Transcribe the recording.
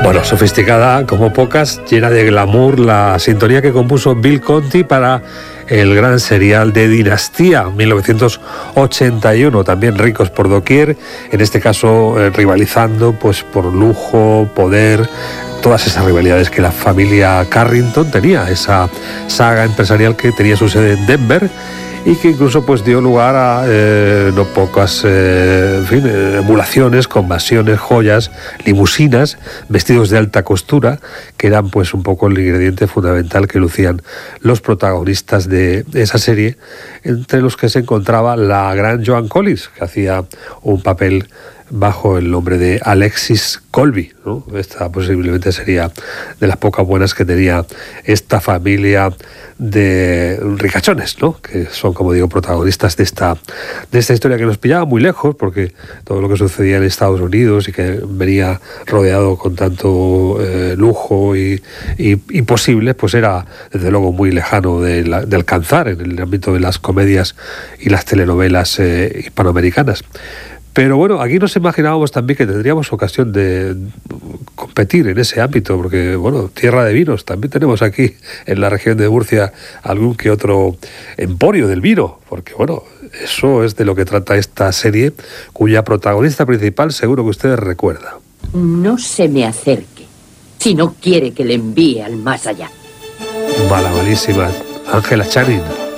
Bueno, sofisticada como pocas, llena de glamour, la sintonía que compuso Bill Conti para el gran serial de Dinastía, 1981, también ricos por doquier, en este caso rivalizando pues por lujo, poder, todas esas rivalidades que la familia Carrington tenía, esa saga empresarial que tenía su sede en Denver y que incluso pues dio lugar a no pocas emulaciones con mansiones, joyas, limusinas, vestidos de alta costura, que eran pues un poco el ingrediente fundamental que lucían los protagonistas de esa serie, entre los que se encontraba la gran Joan Collins, que hacía un papel bajo el nombre de Alexis Colby, ¿no? Esta posiblemente sería de las pocas buenas que tenía esta familia de ricachones, ¿no? Que son, como digo, protagonistas de esta historia que nos pillaba muy lejos, porque todo lo que sucedía en Estados Unidos y que venía rodeado con tanto lujo y posible, pues era desde luego muy lejano de alcanzar en el ámbito de las comedias y las telenovelas hispanoamericanas. Pero bueno, aquí nos imaginábamos también que tendríamos ocasión de competir en ese ámbito, porque bueno, tierra de vinos, también tenemos aquí en la región de Murcia algún que otro emporio del vino, porque bueno, eso es de lo que trata esta serie, cuya protagonista principal seguro que ustedes recuerdan. No se me acerque, si no quiere que le envíe al más allá. Malísima, Angela Channing.